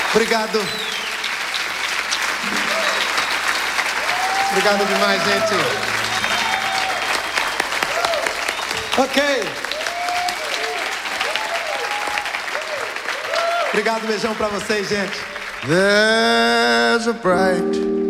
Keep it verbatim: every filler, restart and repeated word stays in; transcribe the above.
Obrigado. Obrigado demais, gente. Ok. Obrigado, beijão pra vocês, gente. There's a bright